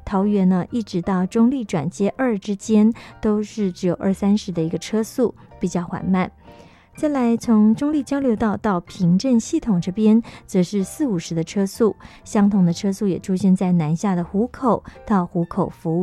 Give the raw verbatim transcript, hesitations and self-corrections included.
桃园呢一直到中坜转接二之间都是只有二三十的一个车速，比较缓慢。再来从中坜交流道到平镇系统这边则是四五十的车速，相同的车速也出现在南下的湖口到湖口服务